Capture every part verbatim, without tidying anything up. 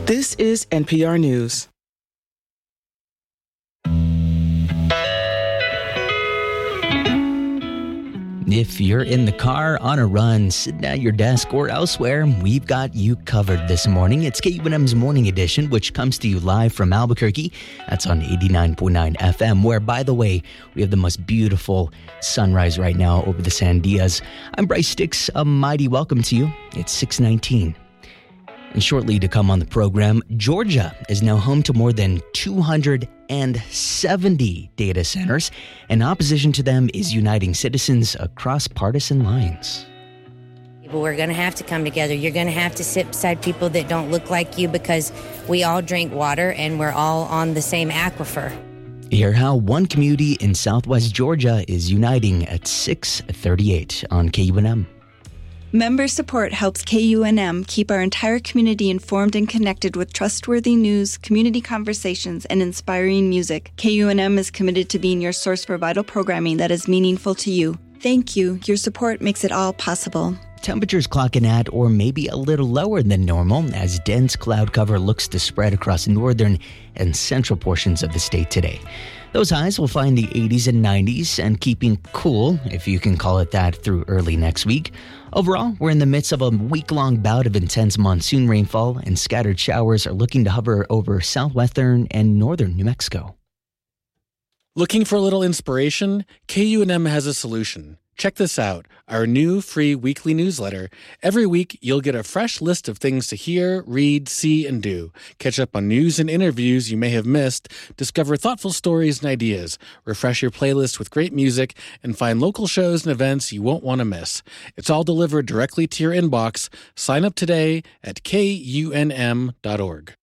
This is N P R News. If you're in the car, on a run, sitting at your desk, or elsewhere, we've got you covered this morning. It's K U N M's Morning Edition, which comes to you live from Albuquerque. That's on eighty-nine point nine F M, where, by the way, we have the most beautiful sunrise right now over the Sandias. I'm Bryce Sticks. A mighty welcome to you. It's six nineteen. And shortly to come on the program, Georgia is now home to more than two hundred seventy data centers, and opposition to them is uniting citizens across partisan lines. We're going to have to come together. You're going to have to sit beside people that don't look like you because we all drink water and we're all on the same aquifer. Hear how one community in southwest Georgia is uniting at six thirty-eight on K U N M. Member support helps K U N M keep our entire community informed and connected with trustworthy news, community conversations, and inspiring music. K U N M is committed to being your source for vital programming that is meaningful to you. Thank you. Your support makes it all possible. Temperatures clocking at or maybe a little lower than normal as dense cloud cover looks to spread across northern and central portions of the state today. Those highs will find the eighties and nineties and keeping cool, if you can call it that, through early next week. Overall, we're in the midst of a week-long bout of intense monsoon rainfall, and scattered showers are looking to hover over southwestern and northern New Mexico. Looking for a little inspiration? K U N M has a solution. Check this out, our new free weekly newsletter. Every week, you'll get a fresh list of things to hear, read, see, and do. Catch up on news and interviews you may have missed, discover thoughtful stories and ideas, refresh your playlist with great music, and find local shows and events you won't want to miss. It's all delivered directly to your inbox. Sign up today at K U N M dot org.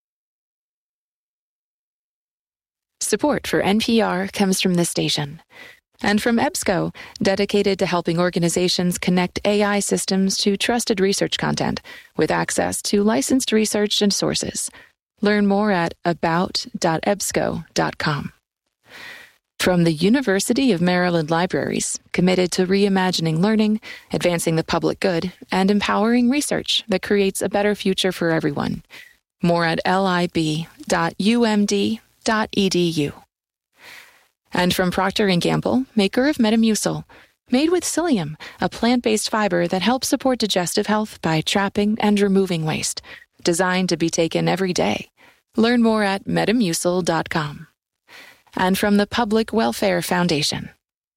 Support for N P R comes from this station. And from EBSCO, dedicated to helping organizations connect A I systems to trusted research content with access to licensed research and sources. Learn more at about dot ebsco dot com. From the University of Maryland Libraries, committed to reimagining learning, advancing the public good, and empowering research that creates a better future for everyone. More at lib dot u m d dot e d u. And from Procter and Gamble, maker of Metamucil, made with psyllium, a plant-based fiber that helps support digestive health by trapping and removing waste, designed to be taken every day. Learn more at metamucil dot com. And from the Public Welfare Foundation.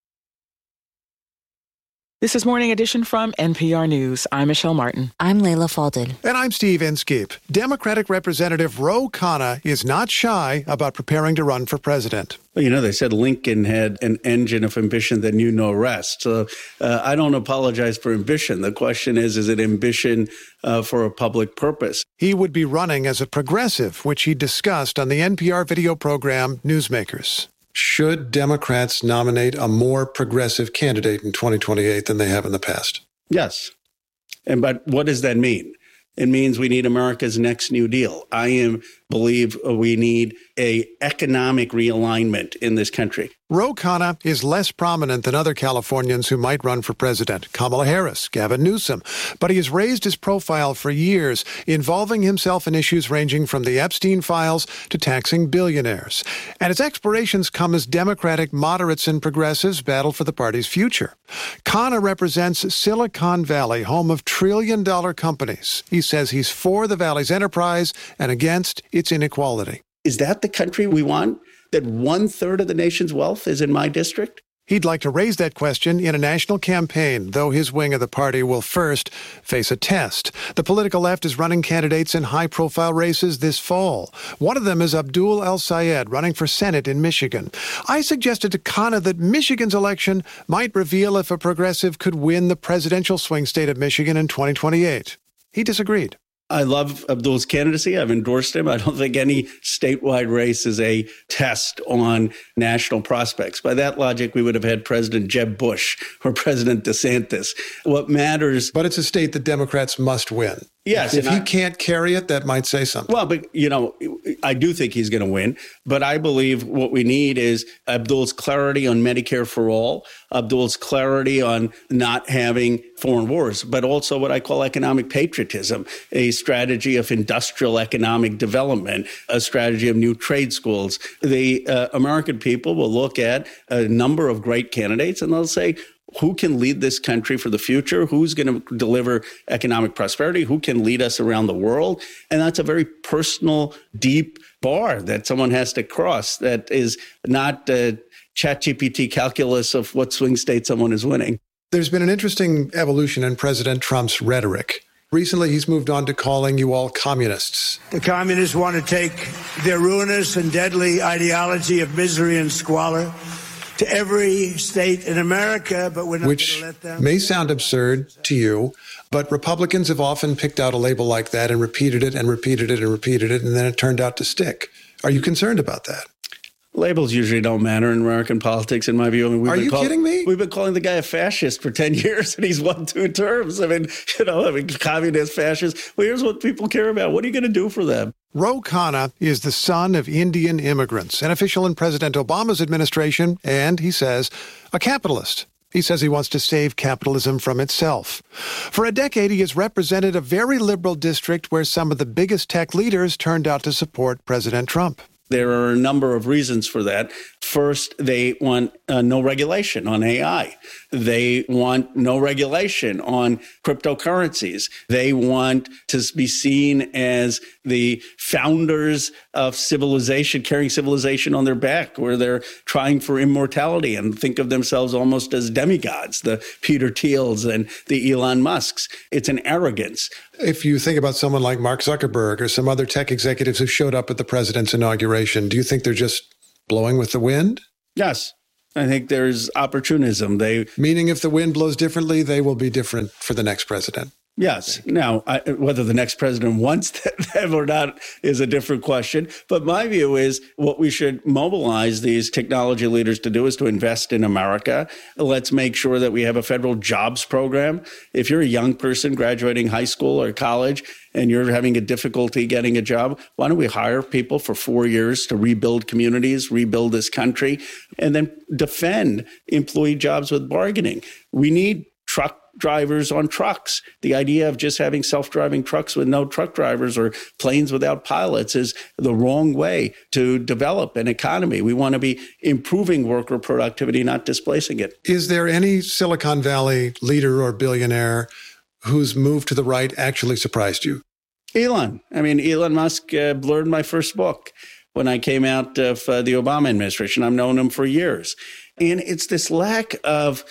This is Morning Edition from N P R News. I'm Michelle Martin. I'm Layla Faldin. And I'm Steve Inskeep. Democratic Representative Ro Khanna is not shy about preparing to run for president. Well, you know, they said Lincoln had an engine of ambition that knew no rest. So uh, I don't apologize for ambition. The question is, is it ambition uh, for a public purpose? He would be running as a progressive, which he discussed on the N P R video program Newsmakers. Should Democrats nominate a more progressive candidate in twenty twenty-eight than they have in the past? Yes. And but what does that mean? It means we need America's next New Deal. I am, believe we need a economic realignment in this country. Ro Khanna is less prominent than other Californians who might run for president, Kamala Harris, Gavin Newsom. But he has raised his profile for years, involving himself in issues ranging from the Epstein files to taxing billionaires. And his explorations come as Democratic moderates and progressives battle for the party's future. Khanna represents Silicon Valley, home of trillion-dollar companies. He says he's for the Valley's enterprise and against its inequality. Is that the country we want? That one-third of the nation's wealth is in my district? He'd like to raise that question in a national campaign, though his wing of the party will first face a test. The political left is running candidates in high-profile races this fall. One of them is Abdul El-Sayed, running for Senate in Michigan. I suggested to Khanna that Michigan's election might reveal if a progressive could win the presidential swing state of Michigan in twenty twenty-eight. He disagreed. I love Abdul's candidacy. I've endorsed him. I don't think any statewide race is a test on national prospects. By that logic, we would have had President Jeb Bush or President DeSantis. What matters... But it's a state that Democrats must win. Yes. If he I, can't carry it, that might say something. Well, but, you know, I do think he's going to win, but I believe what we need is Abdul's clarity on Medicare for all, Abdul's clarity on not having foreign wars, but also what I call economic patriotism, a strategy of industrial economic development, a strategy of new trade schools. The uh, American people will look at a number of great candidates and they'll say, who can lead this country for the future? Who's going to deliver economic prosperity? Who can lead us around the world? And that's a very personal, deep bar that someone has to cross that is not uh, ChatGPT calculus of what swing state someone is winning. There's been an interesting evolution in President Trump's rhetoric. Recently, he's moved on to calling you all communists. The communists want to take their ruinous and deadly ideology of misery and squalor to every state in America, but we're not going to let them. Which may sound absurd to you, but Republicans have often picked out a label like that and repeated it and repeated it and repeated it, and then it turned out to stick. Are you concerned about that? Labels usually don't matter in American politics, in my view. I mean, we've Are been you call- kidding me? We've been calling the guy a fascist for ten years, and he's won two terms. I mean, you know, I mean, communist, fascist. Well, here's what people care about. What are you going to do for them? Ro Khanna is the son of Indian immigrants, an official in President Obama's administration, and, he says, a capitalist. He says he wants to save capitalism from itself. For a decade, he has represented a very liberal district where some of the biggest tech leaders turned out to support President Trump. There are a number of reasons for that. First, they want uh, no regulation on A I. They want no regulation on cryptocurrencies. They want to be seen as the founders of civilization, carrying civilization on their back, where they're trying for immortality and think of themselves almost as demigods, the Peter Thiels and the Elon Musks. It's an arrogance. If you think about someone like Mark Zuckerberg or some other tech executives who showed up at the president's inauguration, do you think they're just blowing with the wind? Yes. I think there's opportunism. They Meaning if the wind blows differently, they will be different for the next president. Yes. Now, I, whether the next president wants them or not is a different question. But my view is what we should mobilize these technology leaders to do is to invest in America. Let's make sure that we have a federal jobs program. If you're a young person graduating high school or college and you're having a difficulty getting a job, why don't we hire people for four years to rebuild communities, rebuild this country, and then defend employee jobs with bargaining? We need truck drivers on trucks. The idea of just having self-driving trucks with no truck drivers or planes without pilots is the wrong way to develop an economy. We want to be improving worker productivity, not displacing it. Is there any Silicon Valley leader or billionaire whose move to the right actually surprised you? Elon. I mean, Elon Musk uh, blurred my first book when I came out of uh, the Obama administration. I've known him for years. And it's this lack of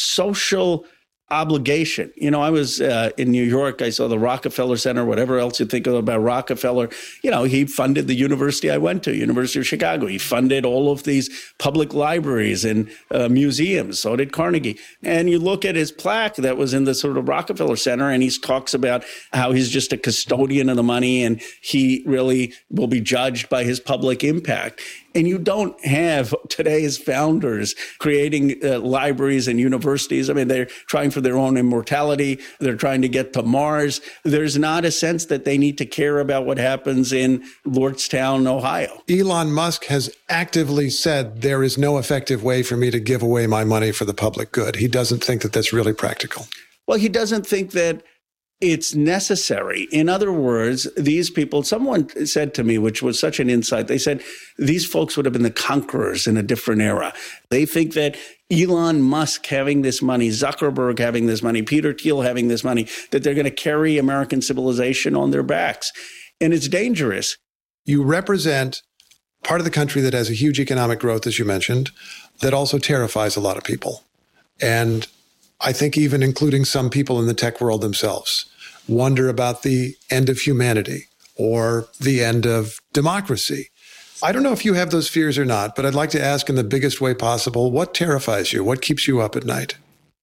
social obligation. You know, I was uh, in New York. I saw the Rockefeller Center, whatever else you think of about Rockefeller. You know, he funded the university I went to, University of Chicago. He funded all of these public libraries and uh, museums. So did Carnegie. And you look at his plaque that was in the sort of Rockefeller Center, and he talks about how he's just a custodian of the money and he really will be judged by his public impact. And you don't have today's founders creating uh, libraries and universities. I mean, they're trying for their own immortality. They're trying to get to Mars. There's not a sense that they need to care about what happens in Lordstown, Ohio. Elon Musk has actively said there is no effective way for me to give away my money for the public good. He doesn't think that that's really practical. Well, he doesn't think that it's necessary. In other words, these people, someone said to me, which was such an insight, they said, these folks would have been the conquerors in a different era. They think that Elon Musk having this money, Zuckerberg having this money, Peter Thiel having this money, that they're going to carry American civilization on their backs. And it's dangerous. You represent part of the country that has a huge economic growth, as you mentioned, that also terrifies a lot of people. And I think even including some people in the tech world themselves wonder about the end of humanity or the end of democracy. I don't know if you have those fears or not, but I'd like to ask in the biggest way possible, what terrifies you? What keeps you up at night?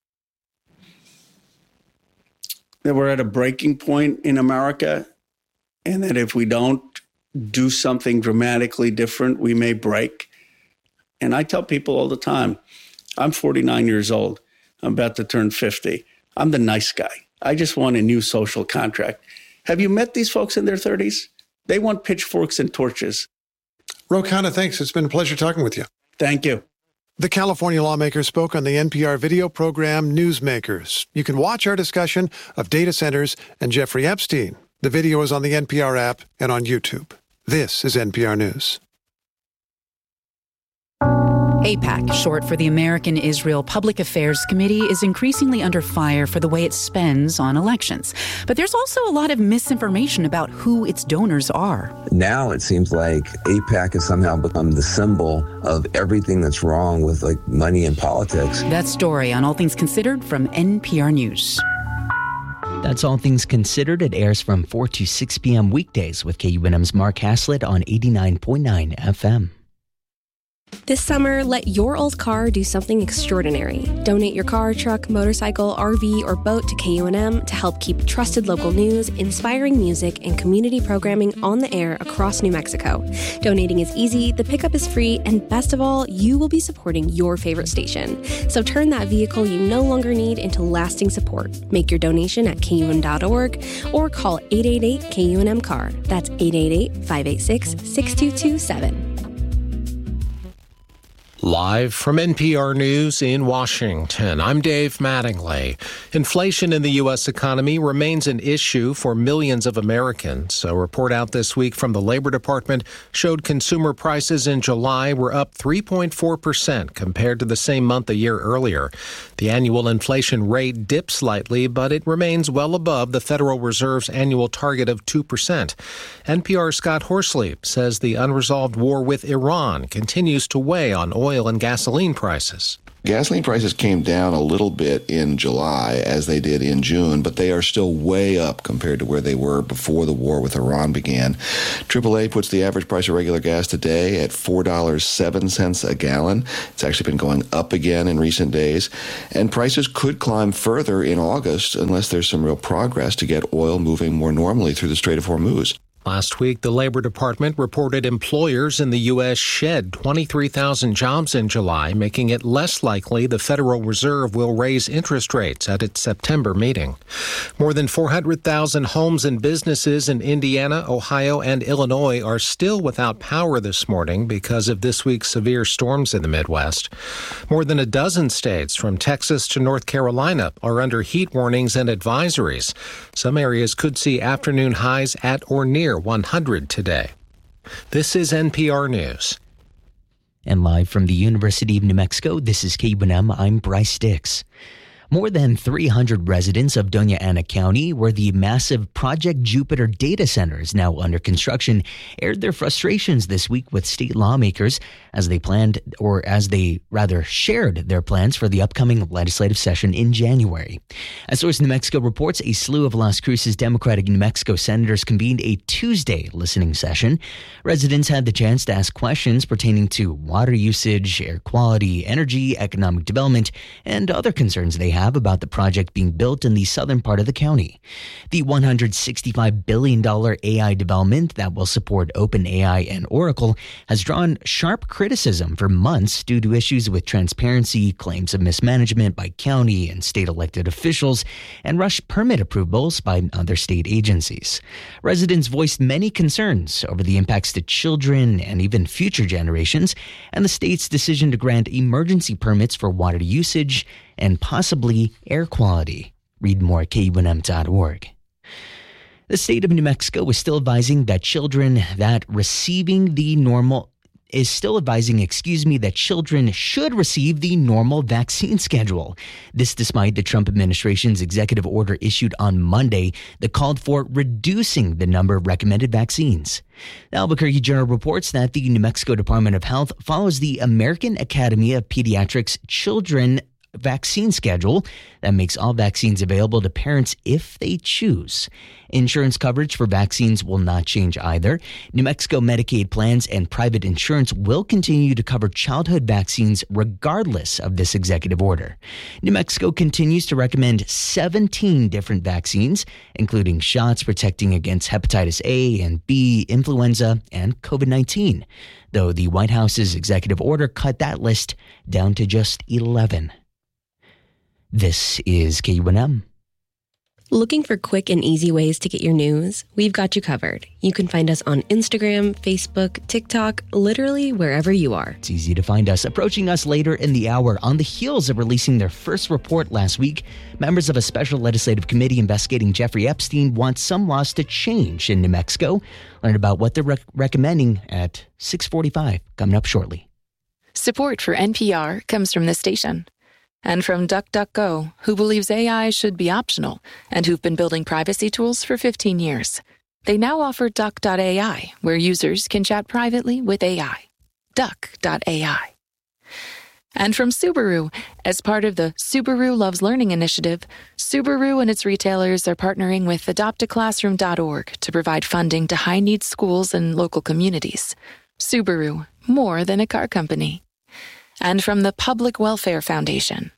That we're at a breaking point in America, and that if we don't do something dramatically different, we may break. And I tell people all the time, I'm forty-nine years old. I'm about to turn fifty. I'm the nice guy. I just want a new social contract. Have you met these folks in their thirties? They want pitchforks and torches. Ro Khanna, thanks. It's been a pleasure talking with you. Thank you. The California lawmaker spoke on the N P R video program Newsmakers. You can watch our discussion of data centers and Jeffrey Epstein. The video is on the N P R app and on YouTube. This is N P R News. AIPAC, short for the American Israel Public Affairs Committee, is increasingly under fire for the way it spends on elections. But there's also a lot of misinformation about who its donors are. Now it seems like AIPAC has somehow become the symbol of everything that's wrong with like money and politics. That story on All Things Considered from N P R News. That's All Things Considered. It airs from four to six p.m. weekdays with K U N M's Mark Haslett on eighty-nine point nine F M. This summer, let your old car do something extraordinary. Donate your car, truck, motorcycle, R V, or boat to K U N M to help keep trusted local news, inspiring music, and community programming on the air across New Mexico. Donating is easy, the pickup is free, and best of all, you will be supporting your favorite station. So turn that vehicle you no longer need into lasting support. Make your donation at K U N dot org or call eight eight eight K U N M C A R. That's eight eight eight, five eight six, six two two seven. Live from N P R News in Washington, I'm Dave Mattingly. Inflation in the U S economy remains an issue for millions of Americans. A report out this week from the Labor Department showed consumer prices in July were up three point four percent compared to the same month a year earlier. The annual inflation rate dipped slightly, but it remains well above the Federal Reserve's annual target of two percent. N P R's Scott Horsley says the unresolved war with Iran continues to weigh on oil oil and gasoline prices. Gasoline prices came down a little bit in July, as they did in June, but they are still way up compared to where they were before the war with Iran began. triple A puts the average price of regular gas today at four dollars and seven cents a gallon. It's actually been going up again in recent days, and prices could climb further in August unless there's some real progress to get oil moving more normally through the Strait of Hormuz. Last week, the Labor Department reported employers in the U S shed twenty-three thousand jobs in July, making it less likely the Federal Reserve will raise interest rates at its September meeting. More than four hundred thousand homes and businesses in Indiana, Ohio, and Illinois are still without power this morning because of this week's severe storms in the Midwest. More than a dozen states, from Texas to North Carolina, are under heat warnings and advisories. Some areas could see afternoon highs at or near one hundred today. This is N P R News. And live from the University of New Mexico, this is K U N M. I'm Bryce Dix. More than three hundred residents of Doña Ana County, where the massive Project Jupiter data center is now under construction, aired their frustrations this week with state lawmakers as they planned, or as they rather shared their plans for the upcoming legislative session in January. As Source New Mexico reports, a slew of Las Cruces Democratic New Mexico senators convened a Tuesday listening session. Residents had the chance to ask questions pertaining to water usage, air quality, energy, economic development, and other concerns they have about the project being built in the southern part of the county. The one hundred sixty-five billion dollars A I development that will support OpenAI and Oracle has drawn sharp criticism for months due to issues with transparency, claims of mismanagement by county and state elected officials, and rushed permit approvals by other state agencies. Residents voiced many concerns over the impacts to children and even future generations, and the state's decision to grant emergency permits for water usage and possibly air quality. Read more at K U N M dot org. The state of New Mexico is still advising that children that receiving the normal is still advising, excuse me, that children should receive the normal vaccine schedule. This despite the Trump administration's executive order issued on Monday that called for reducing the number of recommended vaccines. The Albuquerque Journal reports that the New Mexico Department of Health follows the American Academy of Pediatrics Children vaccine schedule that makes all vaccines available to parents if they choose. Insurance coverage for vaccines will not change either. New Mexico Medicaid plans and private insurance will continue to cover childhood vaccines regardless of this executive order. New Mexico continues to recommend seventeen different vaccines, including shots protecting against hepatitis A and B, influenza, and COVID nineteen, though the White House's executive order cut that list down to just eleven. This is K U N M. Looking for quick and easy ways to get your news? We've got you covered. You can find us on Instagram, Facebook, TikTok, literally wherever you are. It's easy to find us. Approaching us later in the hour, on the heels of releasing their first report last week, members of a special legislative committee investigating Jeffrey Epstein want some laws to change in New Mexico. Learn about what they're rec- recommending at six forty-five, coming up shortly. Support for N P R comes from this station. And from DuckDuckGo, who believes A I should be optional and who've been building privacy tools for fifteen years. They now offer Duck dot A I, where users can chat privately with A I. Duck dot A I. And from Subaru, as part of the Subaru Loves Learning initiative, Subaru and its retailers are partnering with adopt a classroom dot org to provide funding to high-needs schools and local communities. Subaru, more than a car company. And from the Public Welfare Foundation.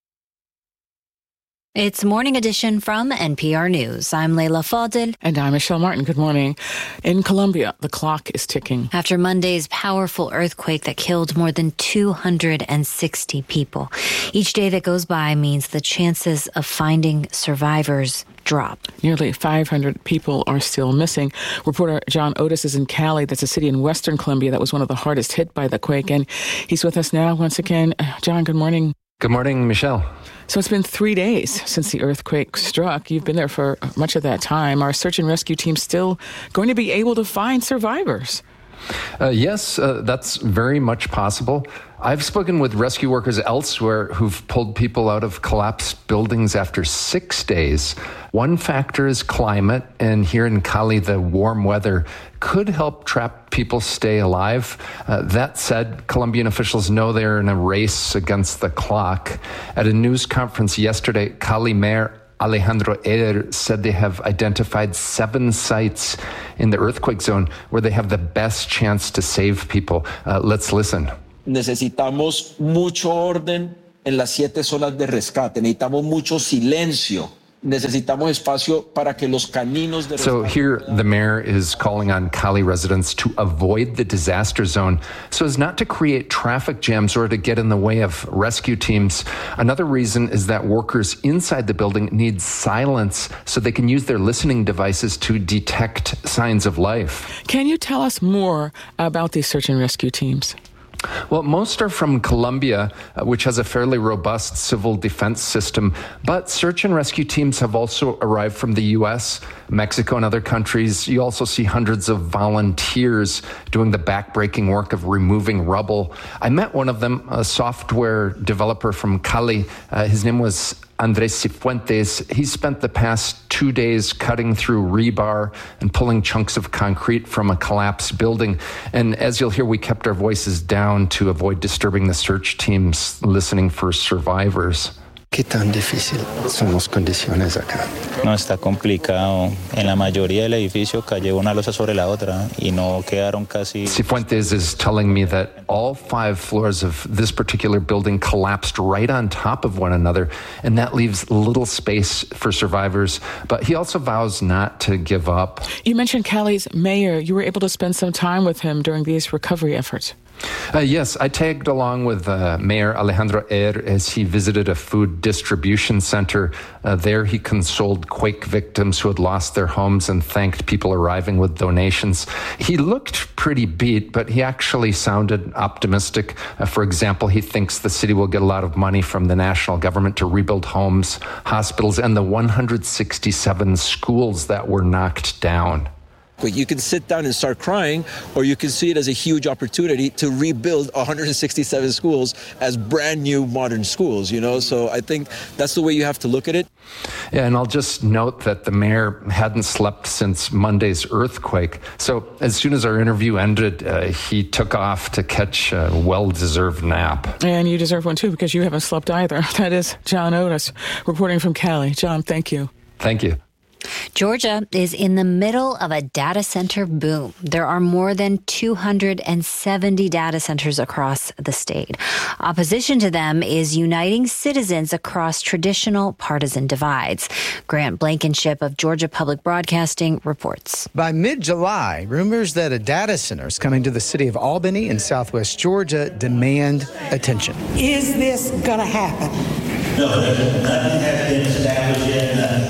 It's Morning Edition from N P R News. I'm Leila Fadel. And I'm Michelle Martin. Good morning. In Colombia, the clock is ticking. After Monday's powerful earthquake that killed more than two hundred sixty people. Each day that goes by means the chances of finding survivors drop. Nearly five hundred people are still missing. Reporter John Otis is in Cali. That's a city in western Colombia that was one of the hardest hit by the quake. And he's with us now once again. John, good morning. Good morning, Michelle. So it's been three days since the earthquake struck. You've been there for much of that time. Are search and rescue teams still going to be able to find survivors? Uh, yes, uh, that's very much possible. I've spoken with rescue workers elsewhere who've pulled people out of collapsed buildings after six days. One factor is climate, and here in Cali, the warm weather could help trap people stay alive. Uh, that said, Colombian officials know they're in a race against the clock. At a news conference yesterday, Cali Mayor Alejandro Eder said they have identified seven sites in the earthquake zone where they have the best chance to save people. Uh, let's listen. Necesitamos mucho orden en las siete zonas de rescate. Necesitamos mucho silencio. Necesitamos espacio para que los caninos de rescate. So here, the mayor is calling on Cali residents to avoid the disaster zone so as not to create traffic jams or to get in the way of rescue teams. Another reason is that workers inside the building need silence so they can use their listening devices to detect signs of life. Can you tell us more about these search and rescue teams? Well, most are from Colombia, uh, which has a fairly robust civil defense system. But search and rescue teams have also arrived from the U S, Mexico, and other countries. You also see hundreds of volunteers doing the backbreaking work of removing rubble. I met one of them, a software developer from Cali. Uh, his name was Andres Cifuentes. He spent the past two days cutting through rebar and pulling chunks of concrete from a collapsed building. And as you'll hear, we kept our voices down to avoid disturbing the search teams listening for survivors. ¿Qué tan difícil son las condiciones acá? No, está complicado. En la mayoría del edificio cayó una losa sobre la otra y no quedaron casi... Cifuentes is telling me that all five floors of this particular building collapsed right on top of one another, and that leaves little space for survivors. But he also vows not to give up. You mentioned Cali's mayor. You were able to spend some time with him during these recovery efforts. Uh, yes, I tagged along with uh, Mayor Alejandro Eder as he visited a food distribution center. Uh, there he consoled quake victims who had lost their homes and thanked people arriving with donations. He looked pretty beat, but he actually sounded optimistic. Uh, for example, he thinks the city will get a lot of money from the national government to rebuild homes, hospitals, and the one hundred sixty-seven schools that were knocked down. You can sit down and start crying, or you can see it as a huge opportunity to rebuild one hundred sixty-seven schools as brand new modern schools, you know? So I think that's the way you have to look at it. Yeah, and I'll just note that the mayor hadn't slept since Monday's earthquake. So as soon as our interview ended, uh, he took off to catch a well-deserved nap. And you deserve one too, because you haven't slept either. That is John Otis reporting from Cali. John, thank you. Thank you. Georgia is in the middle of a data center boom. There are more than two hundred seventy data centers across the state. Opposition to them is uniting citizens across traditional partisan divides. Grant Blankenship of Georgia Public Broadcasting reports. By mid-July, rumors that a data center is coming to the city of Albany in southwest Georgia demand attention. Is this going to happen? No, nothing has been established yet.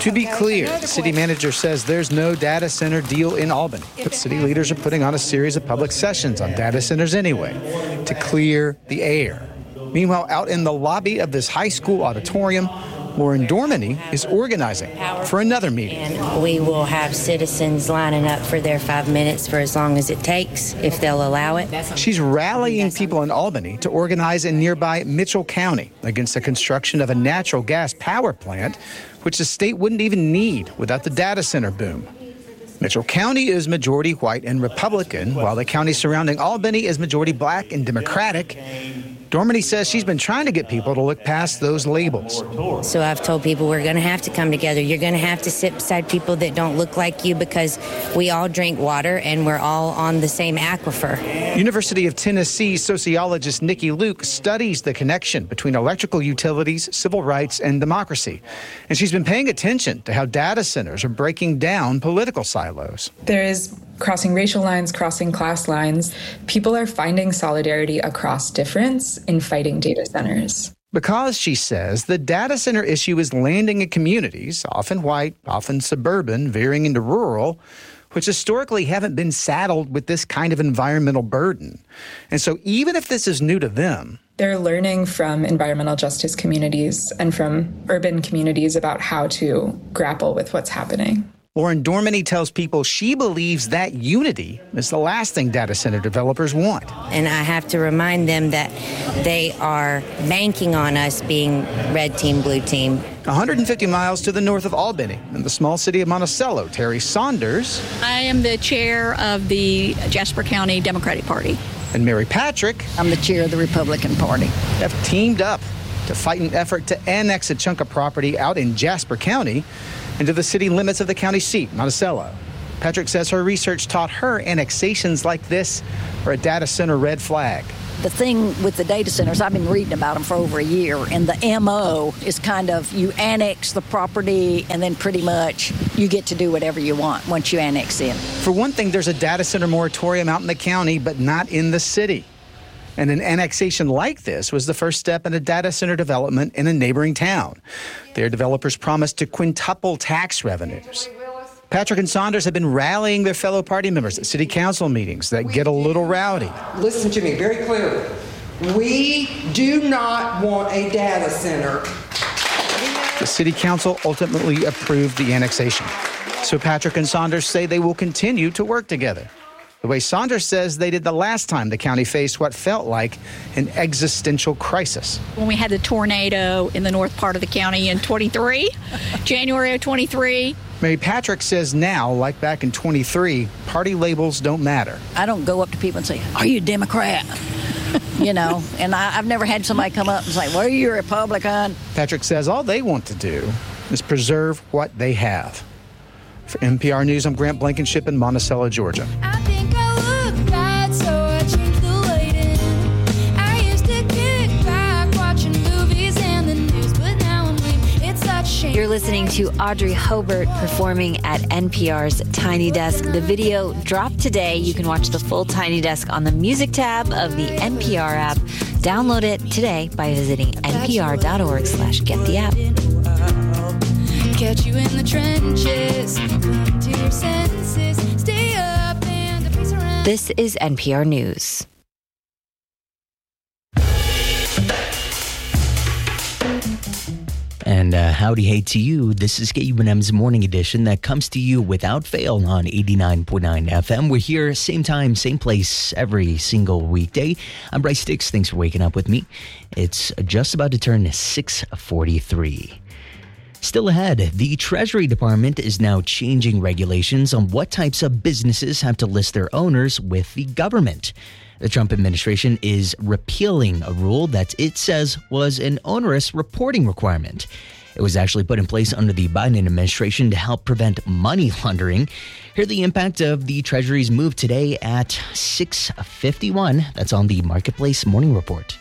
To be clear, the city manager says there's no data center deal in Albany, but city leaders are putting on a series of public sessions on data centers anyway to clear the air. Meanwhile, out in the lobby of this high school auditorium, Lauren Dorminey is organizing for another meeting. And we will have citizens lining up for their five minutes for as long as it takes, if they'll allow it. She's rallying people in Albany to organize in nearby Mitchell County against the construction of a natural gas power plant, which the state wouldn't even need without the data center boom. Mitchell County is majority white and Republican, while the county surrounding Albany is majority black and Democratic. Dorminey says she's been trying to get people to look past those labels. So I've told people we're going to have to come together. You're going to have to sit beside people that don't look like you because we all drink water and we're all on the same aquifer. University of Tennessee sociologist Nikki Luke studies the connection between electrical utilities, civil rights, and democracy. And she's been paying attention to how data centers are breaking down political silos. There is crossing racial lines, crossing class lines. People are finding solidarity across difference in fighting data centers. Because, she says, the data center issue is landing in communities, often white, often suburban, veering into rural, which historically haven't been saddled with this kind of environmental burden. And so even if this is new to them, they're learning from environmental justice communities and from urban communities about how to grapple with what's happening. Lauren Dorminey tells people she believes that unity is the last thing data center developers want. And I have to remind them that they are banking on us being red team, blue team. one hundred fifty miles to the north of Albany, in the small city of Monticello, Terry Saunders. I am the chair of the Jasper County Democratic Party. And Mary Patrick. I'm the chair of the Republican Party. Have teamed up to fight an effort to annex a chunk of property out in Jasper County into the city limits of the county seat, Monticello. Patrick says her research taught her annexations like this are a data center red flag. The thing with the data centers, I've been reading about them for over a year, and the M O is kind of you annex the property and then pretty much you get to do whatever you want once you annex in. For one thing, there's a data center moratorium out in the county, but not in the city. And an annexation like this was the first step in a data center development in a neighboring town. Their developers promised to quintuple tax revenues. Patrick and Saunders have been rallying their fellow party members at city council meetings that get a little rowdy. Listen to me very clearly. We do not want a data center. The city council ultimately approved the annexation. So Patrick and Saunders say they will continue to work together, the way Saunders says they did the last time the county faced what felt like an existential crisis. When we had the tornado in the north part of the county in twenty-three, January of twenty-three. Mary Patrick says now, like back in twenty-three, party labels don't matter. I don't go up to people and say, are you a Democrat? You know, and I, I've never had somebody come up and say, well, are you a Republican? Patrick says all they want to do is preserve what they have. For N P R News, I'm Grant Blankenship in Monticello, Georgia. You're listening to Audrey Hobart performing at N P R's Tiny Desk. The video dropped today. You can watch the full Tiny Desk on the music tab of the N P R app. Download it today by visiting npr.org slash get the app. Catch you in the trenches, come to your senses, stay up and the pace around. This is N P R News. And uh, howdy hey to you. This is K U N M's Morning Edition that comes to you without fail on eighty-nine point nine F M. We're here same time, same place every single weekday. I'm Bryce Sticks. Thanks for waking up with me. It's just about to turn six forty-three. Still ahead, the Treasury Department is now changing regulations on what types of businesses have to list their owners with the government. The Trump administration is repealing a rule that it says was an onerous reporting requirement. It was actually put in place under the Biden administration to help prevent money laundering. Hear the impact of the Treasury's move today at six fifty-one. That's on the Marketplace Morning Report.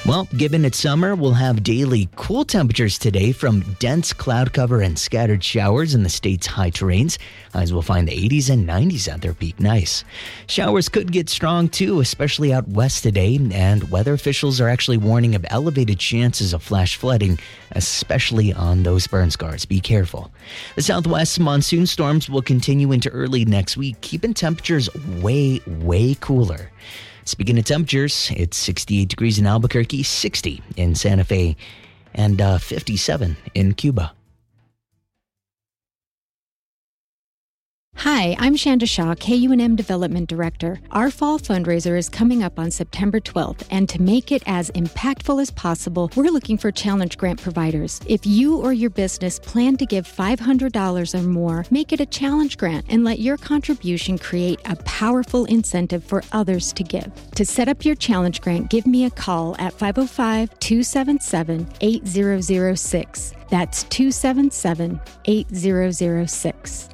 Well, given it's summer, we'll have daily cool temperatures today from dense cloud cover and scattered showers in the state's high terrains. Highs will find the eighties and nineties at their peak. Nice. Showers could get strong too, especially out west today, and weather officials are actually warning of elevated chances of flash flooding, especially on those burn scars. Be careful. The southwest monsoon storms will continue into early next week, keeping temperatures way, way cooler. Speaking of temperatures, it's sixty-eight degrees in Albuquerque, sixty in Santa Fe, and uh, fifty-seven in Cuba. Hi, I'm Shanda Shaw, K U N M Development Director. Our fall fundraiser is coming up on September twelfth, and to make it as impactful as possible, we're looking for challenge grant providers. If you or your business plan to give five hundred dollars or more, make it a challenge grant and let your contribution create a powerful incentive for others to give. To set up your challenge grant, give me a call at five oh five, two seven seven, eight zero zero six. That's two seven seven, eight zero zero six.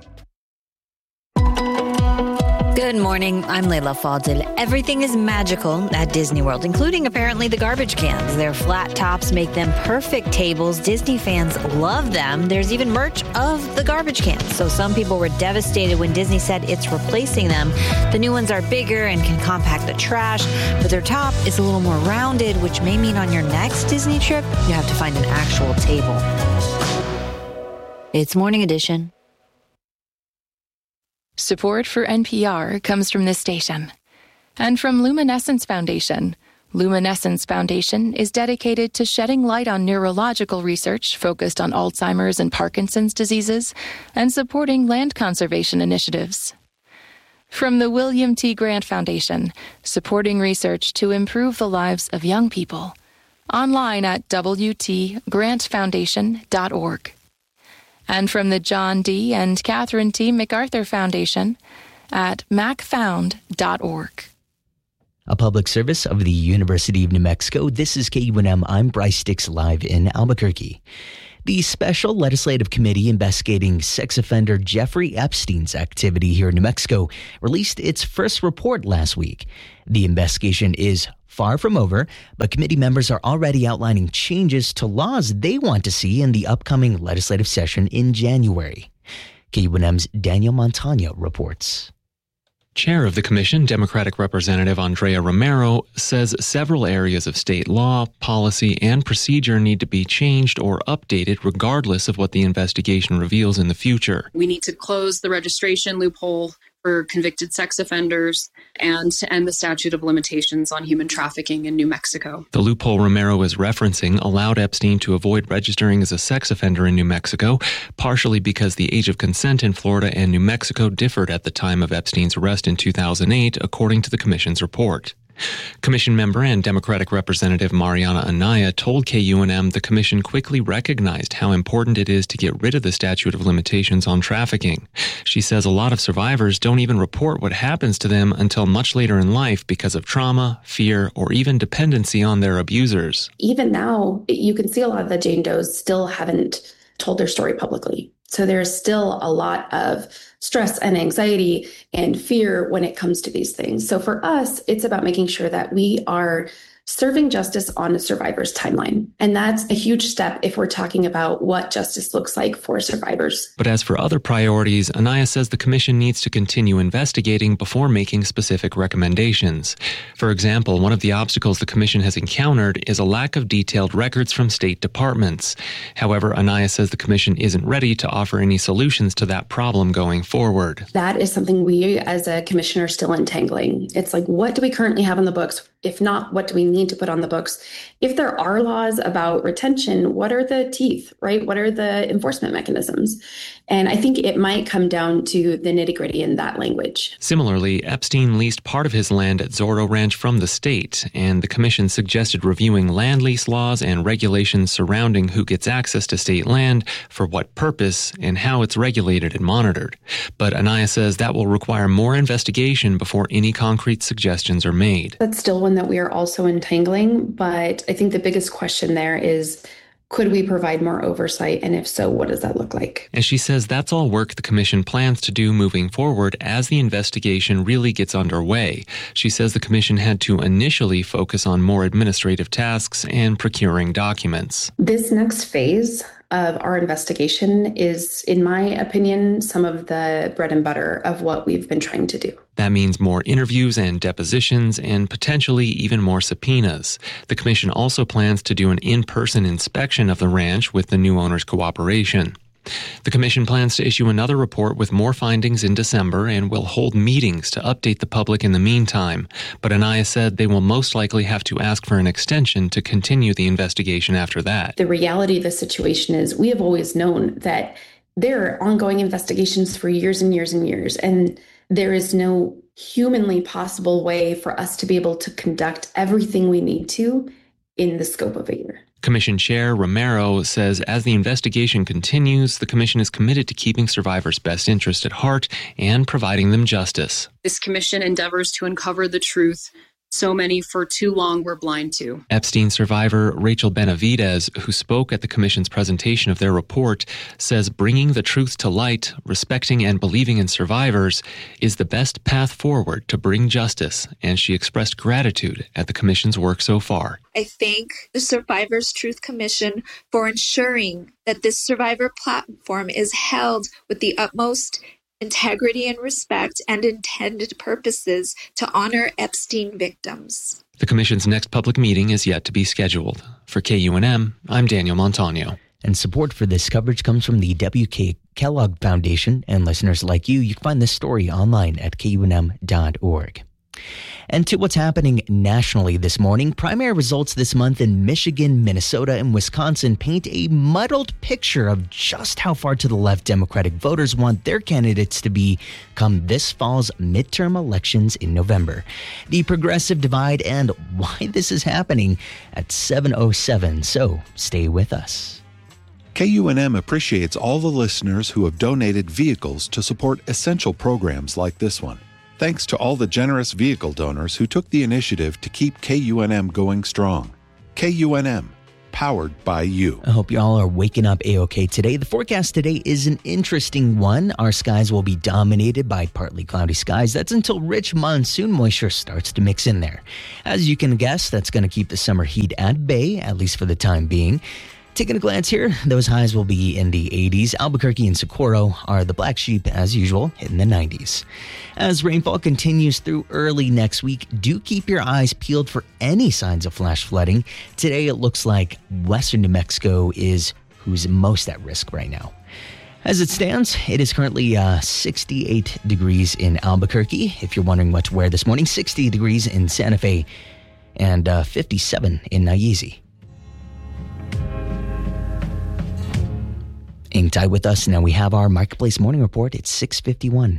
Good morning, I'm Layla Fadil. Everything is magical at Disney World, including apparently the garbage cans. Their flat tops make them perfect tables. Disney fans love them. There's even merch of the garbage cans. So some people were devastated when Disney said it's replacing them. The new ones are bigger and can compact the trash, but their top is a little more rounded, which may mean on your next Disney trip, you have to find an actual table. It's Morning Edition. Support for N P R comes from this station and from Luminescence Foundation. Luminescence Foundation is dedicated to shedding light on neurological research focused on Alzheimer's and Parkinson's diseases and supporting land conservation initiatives. From the William T. Grant Foundation, supporting research to improve the lives of young people. Online at w t grant foundation dot org. And from the John D. and Catherine T. MacArthur Foundation at mac found dot org. A public service of the University of New Mexico. This is K U N M. I'm Bryce Dix, live in Albuquerque. The Special Legislative Committee investigating sex offender Jeffrey Epstein's activity here in New Mexico released its first report last week. The investigation is far from over, but committee members are already outlining changes to laws they want to see in the upcoming legislative session in January. K U N M's Daniel Montano reports. Chair of the commission, Democratic Representative Andrea Romero, says several areas of state law, policy, and procedure need to be changed or updated regardless of what the investigation reveals in the future. We need to close the registration loophole for convicted sex offenders and to end the statute of limitations on human trafficking in New Mexico. The loophole Romero is referencing allowed Epstein to avoid registering as a sex offender in New Mexico, partially because the age of consent in Florida and New Mexico differed at the time of Epstein's arrest in two thousand eight, according to the commission's report. Commission member and Democratic Representative Mariana Anaya told K U N M the commission quickly recognized how important it is to get rid of the statute of limitations on trafficking. She says a lot of survivors don't even report what happens to them until much later in life because of trauma, fear, or even dependency on their abusers. Even now, you can see a lot of the Jane Does still haven't told their story publicly. So there's still a lot of stress and anxiety and fear when it comes to these things. So for us, it's about making sure that we are serving justice on a survivor's timeline. And that's a huge step if we're talking about what justice looks like for survivors. But as for other priorities, Anaya says the commission needs to continue investigating before making specific recommendations. For example, one of the obstacles the commission has encountered is a lack of detailed records from state departments. However, Anaya says the commission isn't ready to offer any solutions to that problem going forward. That is something we as a commission are still untangling. It's like, what do we currently have on the books? If not, what do we need to put on the books? If there are laws about retention, what are the teeth, right? What are the enforcement mechanisms? And I think it might come down to the nitty-gritty in that language. Similarly, Epstein leased part of his land at Zorro Ranch from the state, and the commission suggested reviewing land lease laws and regulations surrounding who gets access to state land, for what purpose, and how it's regulated and monitored. But Anaya says that will require more investigation before any concrete suggestions are made. That's still one that we are also untangling, but I think the biggest question there is Could we provide more oversight? And if so, what does that look like? And she says that's all work the commission plans to do moving forward as the investigation really gets underway. She says the commission had to initially focus on more administrative tasks and procuring documents. This next phase of our investigation is, in my opinion, some of the bread and butter of what we've been trying to do. That means more interviews and depositions and potentially even more subpoenas. The commission also plans to do an in-person inspection of the ranch with the new owner's cooperation. The commission plans to issue another report with more findings in December and will hold meetings to update the public in the meantime. But Anaya said they will most likely have to ask for an extension to continue the investigation after that. The reality of the situation is we have always known that there are ongoing investigations for years and years and years, and there is no humanly possible way for us to be able to conduct everything we need to in the scope of a year. Commission Chair Romero says as the investigation continues, the commission is committed to keeping survivors' best interest at heart and providing them justice. This commission endeavors to uncover the truth so many for too long were blind to. Epstein survivor Rachel Benavidez, who spoke at the commission's presentation of their report, says bringing the truth to light, respecting and believing in survivors is the best path forward to bring justice, and she expressed gratitude at the commission's work so far. I thank the Survivors Truth Commission for ensuring that this survivor platform is held with the utmost integrity and respect and intended purposes to honor Epstein victims. The commission's next public meeting is yet to be scheduled. For K U N M, I'm Daniel Montano. And support for this coverage comes from the W K Kellogg Foundation and listeners like you. You can find this story online at K U N M dot org. And to what's happening nationally this morning, primary results this month in Michigan, Minnesota, and Wisconsin paint a muddled picture of just how far to the left Democratic voters want their candidates to be come this fall's midterm elections in November. The progressive divide and why this is happening at seven oh seven, so stay with us. K U N M appreciates all the listeners who have donated vehicles to support essential programs like this one. Thanks to all the generous vehicle donors who took the initiative to keep K U N M going strong. K U N M, powered by you. I hope you all are waking up A-OK today. The forecast today is an interesting one. Our skies will be dominated by partly cloudy skies. That's until rich monsoon moisture starts to mix in there. As you can guess, that's going to keep the summer heat at bay, at least for the time being. Taking a glance here, those highs will be in the eighties. Albuquerque and Socorro are the black sheep, as usual, hitting the nineties. As rainfall continues through early next week, do keep your eyes peeled for any signs of flash flooding. Today, it looks like western New Mexico is who's most at risk right now. As it stands, it is currently uh, sixty-eight degrees in Albuquerque. If you're wondering what to wear this morning, sixty degrees in Santa Fe and uh, fifty-seven in Nayezi. Hang tight with us. Now we have our Marketplace Morning Report. It's six fifty-one.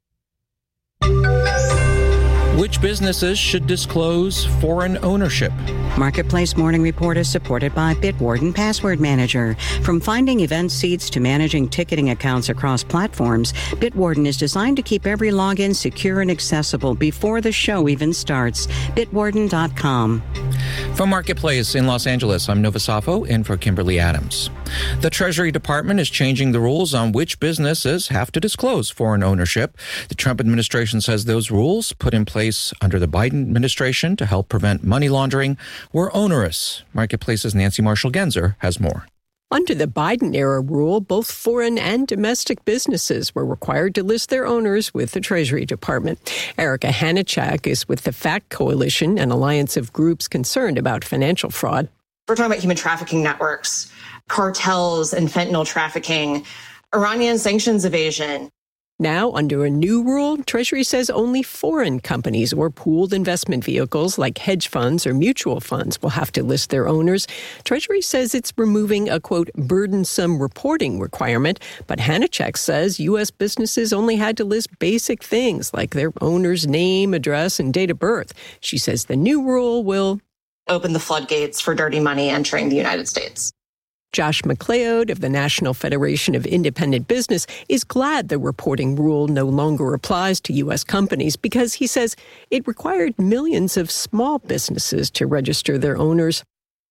Which businesses should disclose foreign ownership? Marketplace Morning Report is supported by Bitwarden Password Manager. From finding event seats to managing ticketing accounts across platforms, Bitwarden is designed to keep every login secure and accessible before the show even starts. Bitwarden dot com. From Marketplace in Los Angeles, I'm Nova Safo in for Kimberly Adams. The Treasury Department is changing the rules on which businesses have to disclose foreign ownership. The Trump administration says those rules, put in place under the Biden administration to help prevent money laundering, were onerous. Marketplace's Nancy Marshall-Genzer has more. Under the Biden-era rule, both foreign and domestic businesses were required to list their owners with the Treasury Department. Erica Hanichak is with the FACT Coalition, an alliance of groups concerned about financial fraud. We're talking about human trafficking networks, cartels and fentanyl trafficking, Iranian sanctions evasion. Now, under a new rule, Treasury says only foreign companies or pooled investment vehicles like hedge funds or mutual funds will have to list their owners. Treasury says it's removing a, quote, burdensome reporting requirement, but Hanichak says U S businesses only had to list basic things like their owner's name, address, and date of birth. She says the new rule will open the floodgates for dirty money entering the United States. Josh McLeod of the National Federation of Independent Business is glad the reporting rule no longer applies to U S companies because he says it required millions of small businesses to register their owners.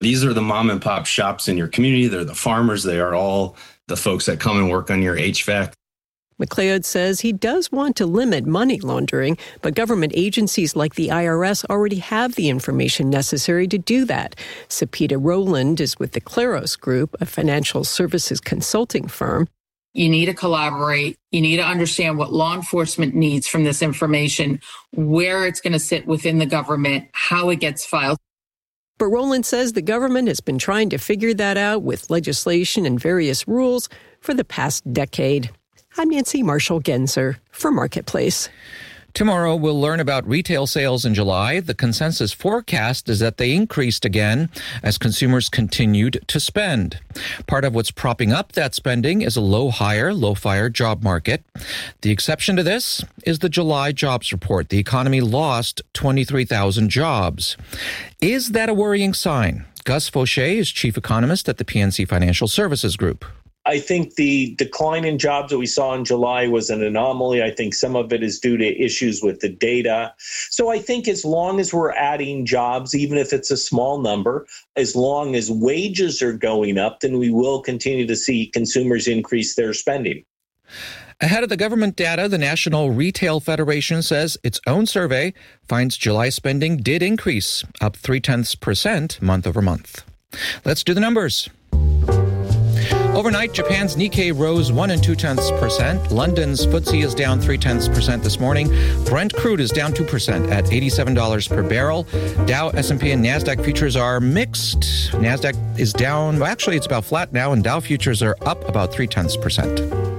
These are the mom and pop shops in your community. They're the farmers. They are all the folks that come and work on your H V A C. McLeod says he does want to limit money laundering, but government agencies like the I R S already have the information necessary to do that. Sapita Rowland is with the Claros Group, a financial services consulting firm. You need to collaborate. You need to understand what law enforcement needs from this information, where it's going to sit within the government, how it gets filed. But Rowland says the government has been trying to figure that out with legislation and various rules for the past decade. I'm Nancy Marshall-Genzer for Marketplace. Tomorrow, we'll learn about retail sales in July. The consensus forecast is that they increased again as consumers continued to spend. Part of what's propping up that spending is a low-hire, low-fire job market. The exception to this is the July jobs report. The economy lost twenty-three thousand jobs. Is that a worrying sign? Gus Fauché is chief economist at the P N C Financial Services Group. I think the decline in jobs that we saw in July was an anomaly. I think some of it is due to issues with the data. So I think as long as we're adding jobs, even if it's a small number, as long as wages are going up, then we will continue to see consumers increase their spending. Ahead of the government data, the National Retail Federation says its own survey finds July spending did increase, up three-tenths percent month over month. Let's do the numbers. Overnight, Japan's Nikkei rose one and two tenths percent. London's F T S E is down three tenths percent this morning. Brent crude is down two percent at eighty-seven dollars per barrel. Dow, S and P, and NASDAQ futures are mixed. NASDAQ is down. Well, actually, it's about flat now, and Dow futures are up about three tenths percent.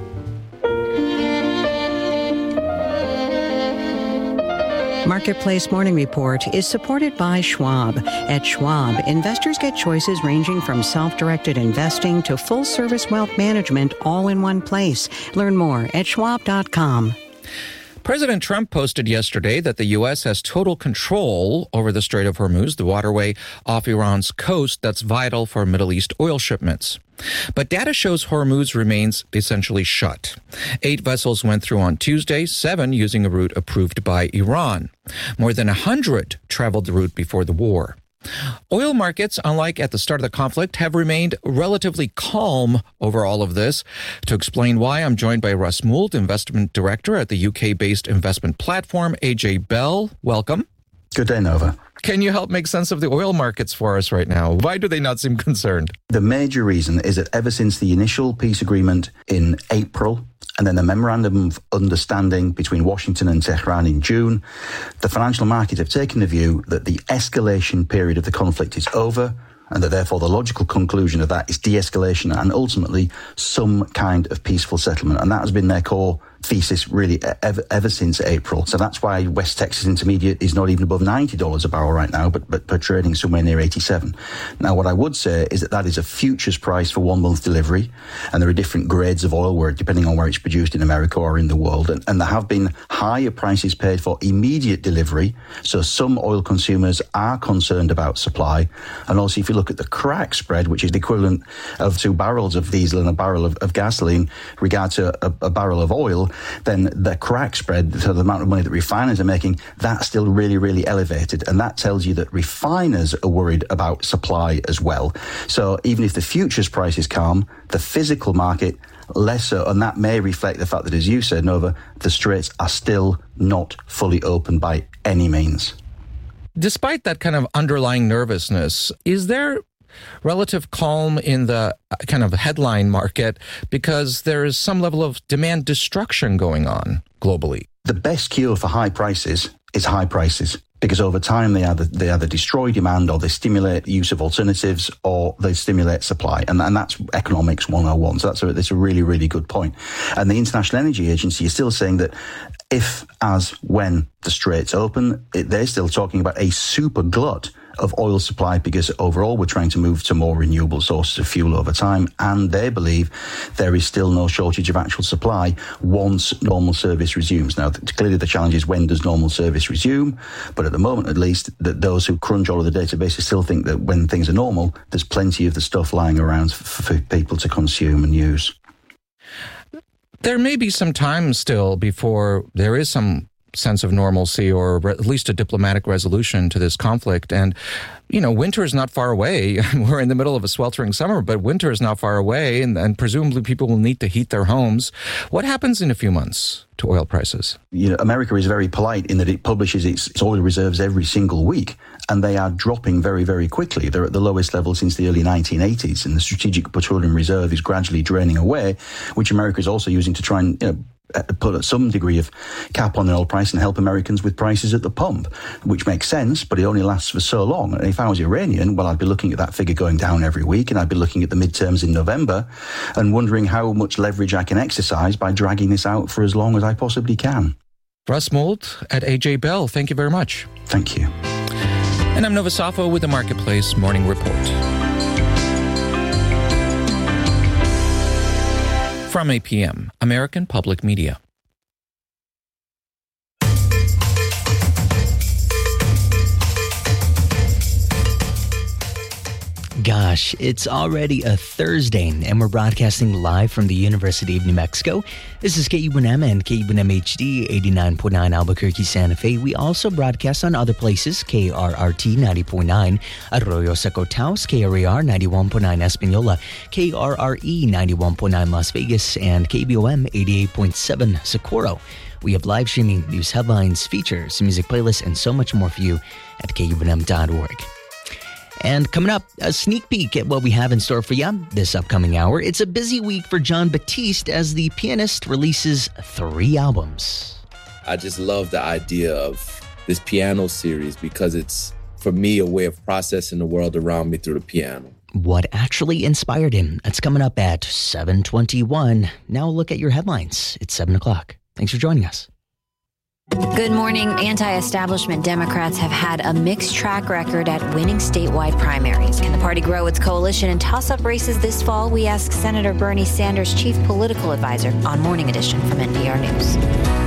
Marketplace Morning Report is supported by Schwab. At Schwab, investors get choices ranging from self-directed investing to full-service wealth management all in one place. Learn more at schwab dot com. President Trump posted yesterday that the U S has total control over the Strait of Hormuz, the waterway off Iran's coast that's vital for Middle East oil shipments. But data shows Hormuz remains essentially shut. Eight vessels went through on Tuesday, seven using a route approved by Iran. More than a hundred traveled the route before the war. Oil markets, unlike at the start of the conflict, have remained relatively calm over all of this. To explain why, I'm joined by Russ Mould, investment director at the U K-based investment platform A J Bell. Welcome. Good day, Nova. Can you help make sense of the oil markets for us right now? Why do they not seem concerned? The major reason is that ever since the initial peace agreement in April, and then the memorandum of understanding between Washington and Tehran in June, the financial markets have taken the view that the escalation period of the conflict is over, and that therefore the logical conclusion of that is de-escalation and ultimately some kind of peaceful settlement. And that has been their core thesis really ever, ever since April. So that's why West Texas Intermediate is not even above ninety dollars a barrel right now, but, but, but trading somewhere near eighty-seven. Now, what I would say is that that is a futures price for one month delivery. And there are different grades of oil where, depending on where it's produced in America or in the world. And, and there have been higher prices paid for immediate delivery. So some oil consumers are concerned about supply. And also, if you look at the crack spread, which is the equivalent of two barrels of diesel and a barrel of, of gasoline, regard to a, a barrel of oil, then the crack spread, so the amount of money that refiners are making, that's still really, really elevated. And that tells you that refiners are worried about supply as well. So even if the futures price is calm, the physical market less so, and that may reflect the fact that, as you said, Nova, the straits are still not fully open by any means. Despite that kind of underlying nervousness, is there relative calm in the kind of headline market because there is some level of demand destruction going on globally? The best cure for high prices is high prices, because over time they either, they either destroy demand or they stimulate use of alternatives or they stimulate supply. And, and that's economics one oh one. So that's a, that's a really, really good point. And the International Energy Agency is still saying that if, as, when the straits open, it, they're still talking about a super glut of oil supply, because overall we're trying to move to more renewable sources of fuel over time, and they believe there is still no shortage of actual supply once normal service resumes. Now, clearly the challenge is, when does normal service resume? But at the moment, at least, that those who crunch all of the databases still think that when things are normal, there's plenty of the stuff lying around for, for people to consume and use. There may be some time still before there is some sense of normalcy or re- at least a diplomatic resolution to this conflict. And, you know, winter is not far away. We're in the middle of a sweltering summer, but winter is not far away, and, and presumably people will need to heat their homes. What happens in a few months to oil prices? You know, America is very polite in that it publishes its, its oil reserves every single week, and they are dropping very, very quickly. They're at the lowest level since the early nineteen eighties, and the Strategic Petroleum Reserve is gradually draining away, which America is also using to try and, you know, put some degree of cap on the oil price and help Americans with prices at the pump, which makes sense, but it only lasts for so long. And if I was Iranian, well, I'd be looking at that figure going down every week, and I'd be looking at the midterms in November and wondering how much leverage I can exercise by dragging this out for as long as I possibly can. Russ Mould at A J Bell, thank you very much. Thank you. And I'm Nova Safo with the Marketplace Morning Report. From A P M, American Public Media. Gosh, it's already a Thursday, and we're broadcasting live from the University of New Mexico. This is K U N M and K U N M H D eighty-nine point nine Albuquerque, Santa Fe. We also broadcast on other places, K R R T ninety point nine, Arroyo Seco Taos, K R A R ninety-one point nine Espanola, K R R E ninety-one point nine Las Vegas, and K B O M eighty-eight point seven Socorro. We have live streaming, news headlines, features, music playlists, and so much more for you at K U N M dot org. And coming up, a sneak peek at what we have in store for you this upcoming hour. It's a busy week for Jon Batiste as the pianist releases three albums. I just love the idea of this piano series because it's, for me, a way of processing the world around me through the piano. What actually inspired him? That's coming up at seven twenty-one. Now look at your headlines. It's seven o'clock. Thanks for joining us. Good morning. Anti-establishment Democrats have had a mixed track record at winning statewide primaries. Can the party grow its coalition in toss-up races this fall? We ask Senator Bernie Sanders' chief political advisor on Morning Edition from N P R News.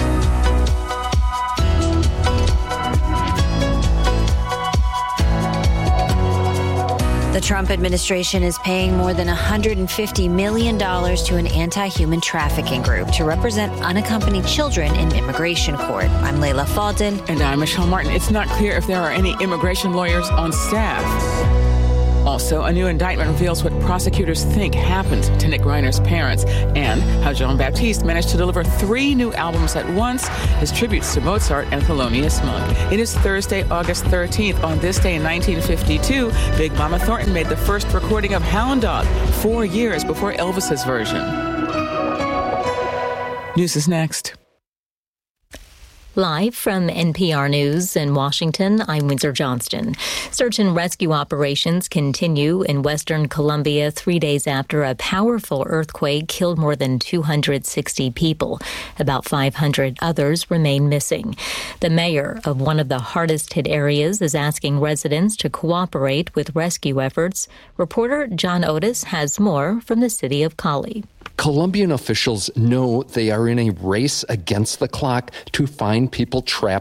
The Trump administration is paying more than one hundred fifty million dollars to an anti-human trafficking group to represent unaccompanied children in immigration court. I'm Layla Faldin. And I'm Michelle Martin. It's not clear if there are any immigration lawyers on staff. Also, a new indictment reveals what prosecutors think happened to Nick Reiner's parents and how Jon Batiste managed to deliver three new albums at once, his tributes to Mozart and Thelonious Monk. It is Thursday, August thirteenth. On this day in nineteen fifty-two, Big Mama Thornton made the first recording of Hound Dog, four years before Elvis's version. News is next. Live from N P R News in Washington, I'm Windsor Johnston. Search and rescue operations continue in western Colombia three days after a powerful earthquake killed more than two hundred sixty people. About five hundred others remain missing. The mayor of one of the hardest hit areas is asking residents to cooperate with rescue efforts. Reporter John Otis has more from the city of Cali. Colombian officials know they are in a race against the clock to find people trapped